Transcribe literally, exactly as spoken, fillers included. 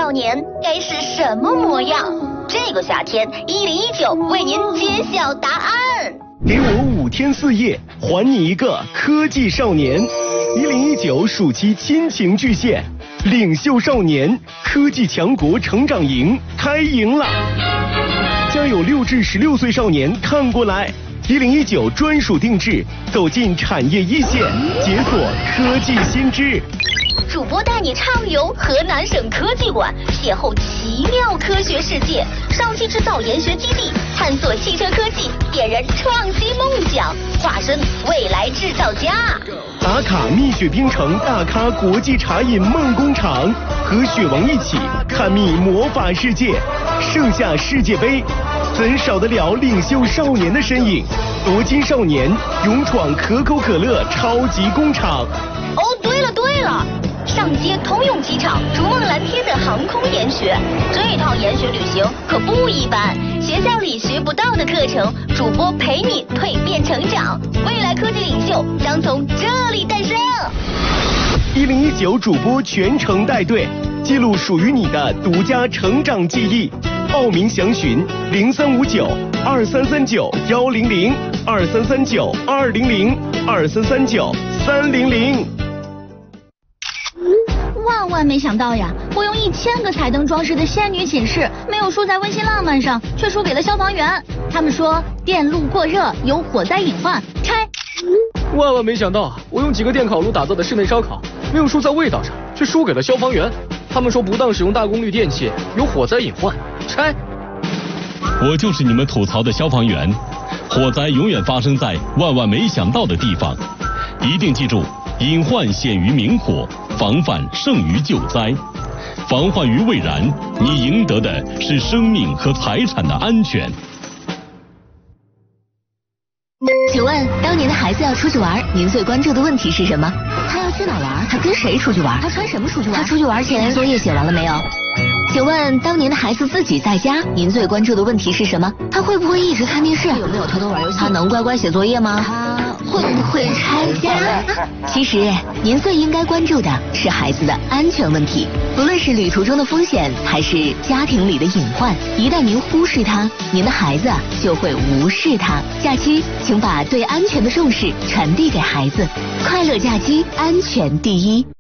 少年该是什么模样？这个夏天，一零一九为您揭晓答案。 给我五天四夜，还你一个科技少年。一零一九暑期亲情巨献，领袖少年科技强国成长营开营了，将有六至十六岁少年看过来。一零一九专属定制，走进产业一线，解锁科技新知。 主播带你畅游河南省科技馆，邂逅奇妙科学世界；上汽制造研学基地，探索汽车科技，点燃创新梦想，化身未来制造家。 打卡蜜雪冰城大咖国际茶饮梦工厂，和雪王一起探秘魔法世界。盛夏世界杯，怎少得了领袖少年的身影？夺金少年勇闯可口可乐超级工厂。 哦，对了对了。上接通用机场、逐梦蓝天的航空研学，这趟研学旅行可不一般。学校里学不到的课程，主播陪你蜕变成长，未来科技领袖将从这里诞生。 一零一九主播全程带队，记录属于你的独家成长记忆。报名详询零三五九二三三九幺零零二三三九二零零二三三九三零零。 万万没想到呀！我用一千个彩灯装饰的仙女寝室，没有输在温馨浪漫上，却输给了消防员。他们说电路过热有火灾隐患，拆。 万万没想到，我用几个电烤炉打造的室内烧烤，没有输在味道上，却输给了消防员。他们说不当使用大功率电器有火灾隐患，拆。 我就是你们吐槽的消防员，火灾永远发生在万万没想到的地方，一定记住。隐患显于明火，防范胜于救灾。防患于未然，你赢得的是生命和财产的安全。 请问，当您的孩子要出去玩，您最关注的问题是什么？他要去哪玩？他跟谁出去玩？他穿什么出去玩？他出去玩前作业写完了没有？请问，当您的孩子自己在家，您最关注的问题是什么？他会不会一直看电视？有没有偷偷玩游戏？他能乖乖写作业吗？他会不会拆家？其实，您最应该关注的是孩子的安全问题。不论是旅途中的风险，还是家庭里的隐患，一旦您忽视它，您的孩子就会无视它。假期，请把对安全的重视传递给孩子。快乐假期，安全第一。